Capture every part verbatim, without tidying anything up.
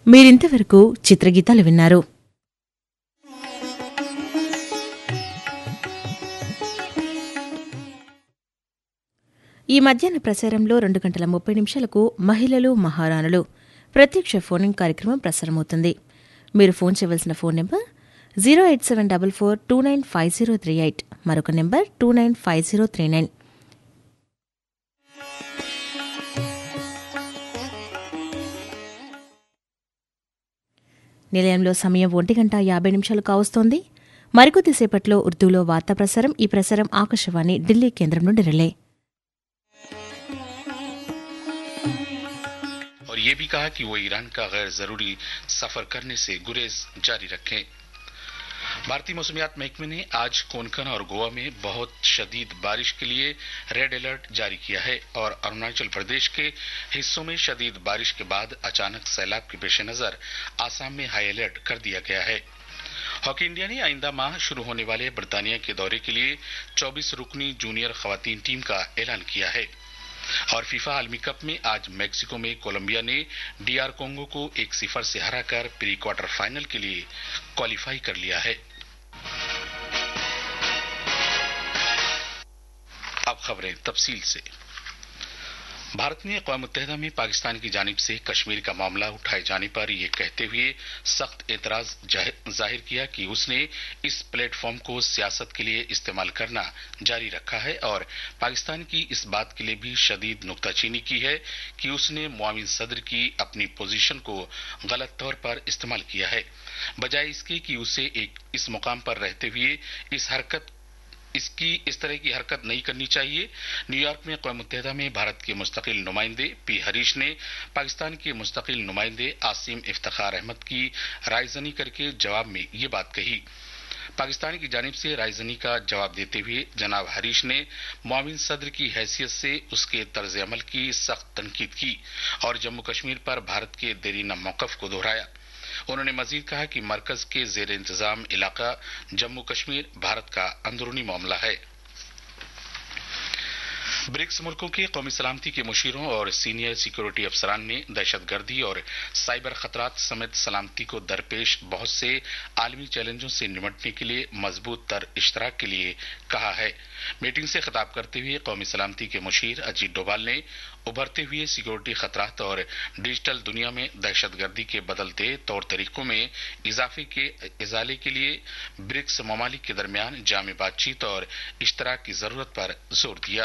మీరింతవరకు చిత్రగీతాలు విన్నారు. ఈ మధ్యాహ్న ప్రసారంలో రెండు గంటల ముప్పై నిమిషాలకు మహిళలు మహారాణులు ప్రత్యక్ష ఫోనింగ్ కార్యక్రమం ప్రసారమవుతుంది. మీరు ఫోన్ చేయవలసిన phone number zero eight seven double four two nine five zero three eight, మరొక number two nine five zero three nine. నిలయంలో సమయం ఒంటి గంట యాభై నిమిషాలు కావస్తోంది. మరికొద్దిసేపట్లో ఉర్దూలో వార్తా ప్రసారం. ఈ ప్రసారం ఆకాశవాణి ఢిల్లీ కేంద్రం నుండి రిలే. और ये भी कहा कि वो ईरान का गैर जरूरी सफर करने से गुरेज जारी रखें. भारतीय मौसमियात महकमे ने आज कोंकण और गोवा में बहुत शदीद बारिश के लिए रेड अलर्ट जारी किया है और अरुणाचल प्रदेश के हिस्सों में शदीद बारिश के बाद अचानक सैलाब के पेश नजर आसाम में हाई अलर्ट कर दिया गया है. हॉकी इंडिया ने आइंदा माह शुरू होने वाले बर्तानिया के दौरे के लिए चौबीस रुकनी जूनियर खवातीन टीम का ऐलान किया है. और फीफा आलमी कप में आज मैक्सिको में कोलंबिया ने डीआर कोंगो को एक सिफर से हराकर प्री क्वार्टर फाइनल के लिए क्वालिफाई कर लिया है. अब खबरें तफसील से. भारत ने अक़वाम मुत्तहिदा में पाकिस्तान की जानिब से कश्मीर का मामला उठाए जाने पर यह कहते हुए सख्त एतराज जाहिर किया कि उसने इस प्लेटफॉर्म को सियासत के लिए इस्तेमाल करना जारी रखा है और पाकिस्तान की इस बात के लिए भी शदीद नुक्ताचीनी की है कि उसने मुआविन सदर की अपनी पोजीशन को गलत तौर पर इस्तेमाल किया है, बजाय इसके कि उसे एक इस मुकाम पर रहते हुए इस हरकत इसकी इस तरह की हरकत नहीं करनी चाहिए. न्यूयॉर्क में अक़वाम मुत्तहिदा में भारत के मुस्तकिल नुमाइंदे पी हरीश ने पाकिस्तान के मुस्तकिल नुमाइंदे आसिम इफ्तिखार अहमद की रायजनी करके जवाब में ये बात कही. पाकिस्तान की जानिब से रायजनी का जवाब देते हुए जनाब हरीश ने मुआविन सदर की हैसियत से उसके तर्ज अमल की सख्त तनकीद की और जम्मू कश्मीर पर भारत के देरीना मौक़िफ़ को दोहराया. उन्होंने मजीद कहा कि मरकज के जेर इंतजाम इलाका जम्मू कश्मीर भारत का अंदरूनी मामला है. ब्रिक्स मुल्कों के कौमी सलामती के मुशीरों और सीनियर सिक्योरिटी अफसरान ने दहशतगर्दी और साइबर खतरात समेत सलामती को दरपेश बहुत से आलमी चैलेंजों से निपटने के लिए मजबूत तर इश्तराक के लिए कहा है. मीटिंग से खिताब करते हुए कौमी सलामती के मुशीर अजीत डोभाल ने उभरते हुए सिक्योरिटी खतरात और डिजिटल दुनिया में दहशतगर्दी के बदलते तौर तरीकों में इजाफे के इजाले के लिए ब्रिक्स ममालिक के दरमियान जामे बातचीत और इश्तराक की जरूरत पर जोर दिया.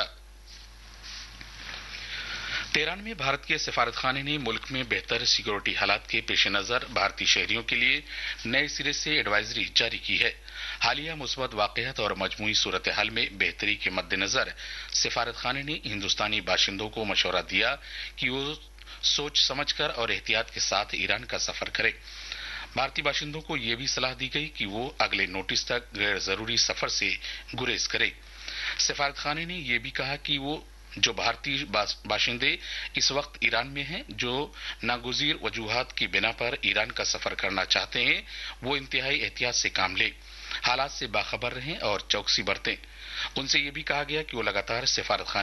तेहरान में भारत के सफारत खाने ने मुल्क में बेहतर सिक्योरिटी हालात के पेश नजर भारतीय शहरियों के लिए नए सिरे से एडवाइजरी जारी की है. हालिया मुस्बत वाकयात और मजमूई सूरत हाल में बेहतरी के मद्देनजर सफारत खाने ने हिंदुस्तानी बाशिंदों को मशवरा दिया कि वो सोच समझकर और एहतियात के साथ ईरान का सफर करें. भारतीय बाशिंदों को यह भी सलाह दी गई कि वो अगले नोटिस तक गैर जरूरी सफर से गुरेज करें. सफारत खाने ने यह भी कहा कि वो जो भारतीय बाशिंदे इस वक्त ईरान में हैं, जो नागुज़ीर वजूहात की बिना पर ईरान का सफर करना चाहते हैं, वो इंतहाई एहतियात से काम लें, हालात से बाखबर रहें और चौकसी बरतें. उनसे ये भी कहा गया कि वो लगातार सफारत